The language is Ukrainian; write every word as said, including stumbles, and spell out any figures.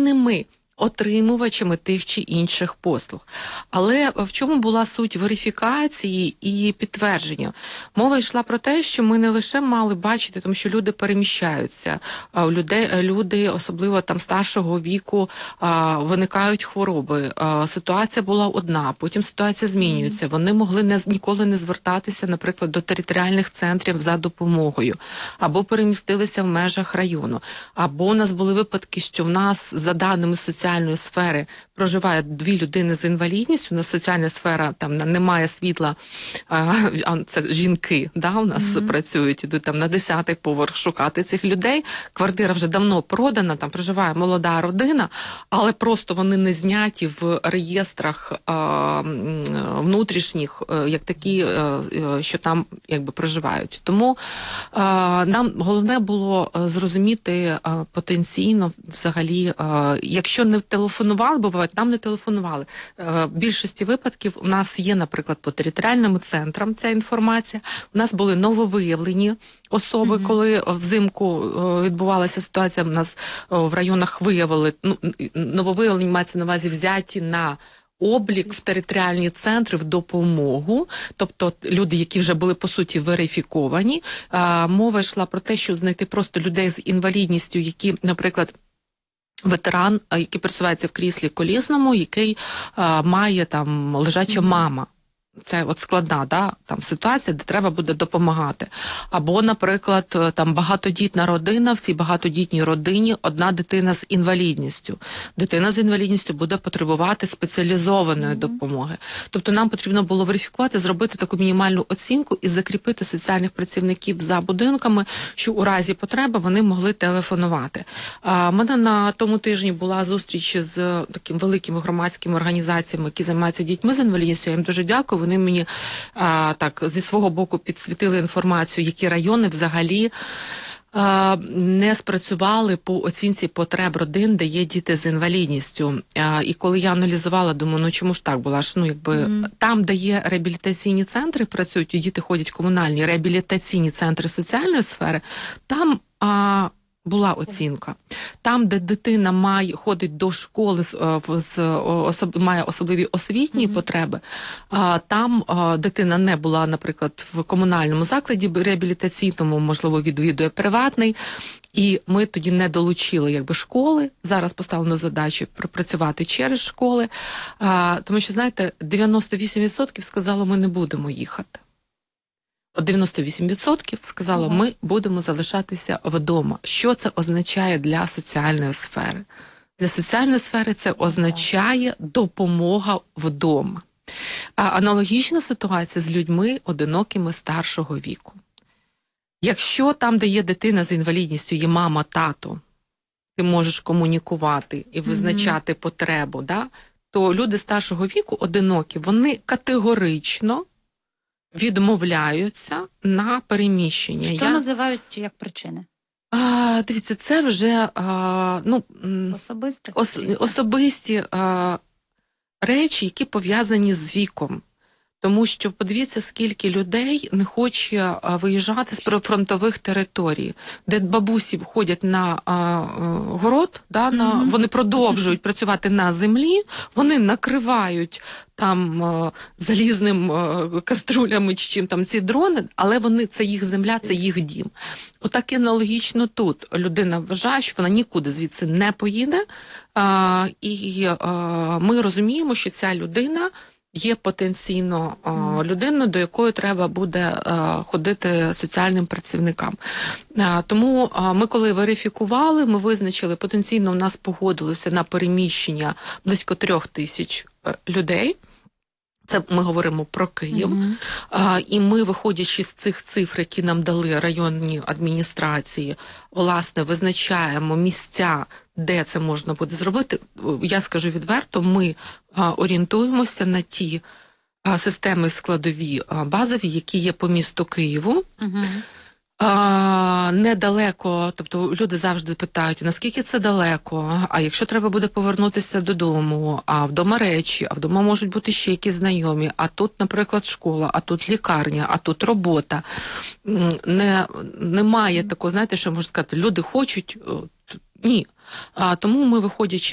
постійними отримувачами тих чи інших послуг. Але в чому була суть верифікації і підтвердження? Мова йшла про те, що ми не лише мали бачити, тому що люди переміщаються, у людей, люди, особливо там старшого віку, виникають хвороби. Ситуація була одна, потім ситуація змінюється. Вони могли не, ніколи не звертатися, наприклад, до територіальних центрів за допомогою, або перемістилися в межах району, або у нас були випадки, що в нас, за даними соціальної соціальної сфери проживає дві людини з інвалідністю, у нас соціальна сфера, там немає світла, а це жінки, да, у нас mm-hmm. працюють, ідуть там на десятий поверх шукати цих людей. Квартира вже давно продана, там проживає молода родина, але просто вони не зняті в реєстрах а, внутрішніх, як такі, що там якби проживають. Тому а, нам головне було зрозуміти а, потенційно взагалі, а, якщо не телефонували, буває, нам не телефонували. В більшості випадків у нас є, наприклад, по територіальним центрам ця інформація. У нас були нововиявлені особи, mm-hmm. коли взимку відбувалася ситуація, у нас в районах виявили, ну, нововиявлені мається на увазі взяті на облік в територіальні центри в допомогу, тобто люди, які вже були, по суті, верифіковані. Мова йшла про те, що знайти просто людей з інвалідністю, які, наприклад, ветеран, який пересувається в кріслі колісному, який а, має там лежача mm-hmm. мама. Це от складна, да, там ситуація, де треба буде допомагати. Або, наприклад, там багатодітна родина, в цій багатодітній родині одна дитина з інвалідністю. Дитина з інвалідністю буде потребувати спеціалізованої mm-hmm. допомоги. Тобто нам потрібно було верифікувати, зробити таку мінімальну оцінку і закріпити соціальних працівників за будинками, що у разі потреби вони могли телефонувати. А, у мене на тому тижні була зустріч з такими великими громадськими організаціями, які займаються дітьми з інвалідністю. Я їм дуже дякую. Вони мені а, так зі свого боку підсвітили інформацію, які райони взагалі а, не спрацювали по оцінці потреб родин, де є діти з інвалідністю. А, і коли я аналізувала, думаю, ну чому ж так була? Ну, якби mm-hmm. там, де є реабілітаційні центри, працюють, і діти ходять в комунальні реабілітаційні центри соціальної сфери, там а, була оцінка. Там, де дитина має, ходить до школи, з, з, особ, має особливі освітні mm-hmm. потреби, а, там а, дитина не була, наприклад, в комунальному закладі реабілітаційному, можливо, відвідує приватний, і ми тоді не долучили якби школи. Зараз поставлено задачу працювати через школи, а, тому що, знаєте, дев'яносто вісім відсотків сказало, ми не будемо їхати. дев'яносто вісім відсотків сказало, ми будемо залишатися вдома. Що це означає для соціальної сфери? Для соціальної сфери це означає допомога вдома. А аналогічна ситуація з людьми одинокими старшого віку. Якщо там, де є дитина з інвалідністю, є мама, тато, ти можеш комунікувати і визначати mm-hmm. потребу, да? То люди старшого віку, одинокі, вони категорично відмовляються на переміщення. Що Я... називають як причини? А, дивіться, це вже а, ну, особисті, ос, особисті а, речі, які пов'язані з віком. Тому що подивіться, скільки людей не хоче а, виїжджати з прифронтових територій, де бабусі ходять на а, а, город, да, на, mm-hmm. вони продовжують працювати на землі, вони накривають там а, залізним а, каструлями чи чим там ці дрони, але вони, це їх земля, це їх дім. Отак і аналогічно тут. Людина вважає, що вона нікуди звідси не поїде, а, і а, ми розуміємо, що ця людина є потенційно а, людиною, до якої треба буде а, ходити соціальним працівникам. А, тому а, ми, коли верифікували, ми визначили, потенційно у нас погодилося на переміщення близько трьох тисяч а, людей. Це ми говоримо про Київ. Mm-hmm. А, і ми, виходячи з цих цифр, які нам дали районні адміністрації, власне, визначаємо місця, де це можна буде зробити. Я скажу відверто, ми а, орієнтуємося на ті а, системи складові а, базові, які є по місту Києву. Mm-hmm. А, недалеко, тобто люди завжди питають, наскільки це далеко, а якщо треба буде повернутися додому, а вдома речі, а вдома можуть бути ще якісь знайомі, а тут, наприклад, школа, а тут лікарня, а тут робота. Не, немає такого, знаєте, що можна сказати, люди хочуть, ні. А, тому ми, виходячи